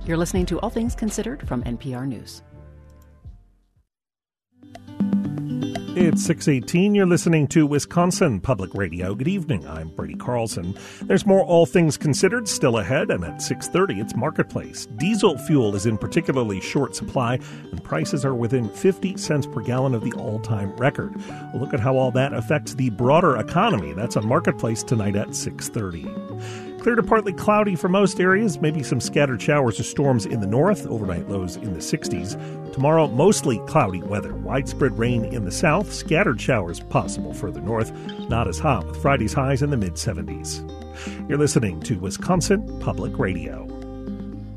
You're listening to All Things Considered from NPR News. It's 6:18. You're listening to Wisconsin Public Radio. Good evening. I'm Brady Carlson. There's more All Things Considered still ahead, and at 6:30, it's Marketplace. Diesel fuel is in particularly short supply, and prices are within 50 cents per gallon of the all-time record. We'll look at how all that affects the broader economy. That's on Marketplace tonight at 6:30. Clear to partly cloudy for most areas, maybe some scattered showers or storms in the north, overnight lows in the 60s. Tomorrow, mostly cloudy weather, widespread rain in the south, scattered showers possible further north, not as hot with Friday's highs in the mid-70s. You're listening to Wisconsin Public Radio.